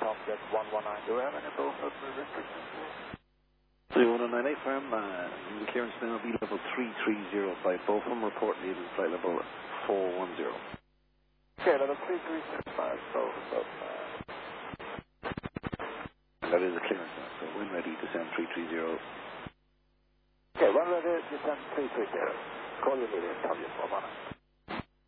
Tom Jet 119. Do we have any Beaufort restrictions? 31098 firm, the clearance now be level 3305. Beaufort report needed flight level 410. Okay, level 3365, Beaufort. That is the clearance now, so when ready, descend 330. Okay, when ready, descend 330. Call you immediately, Tom Jet 119.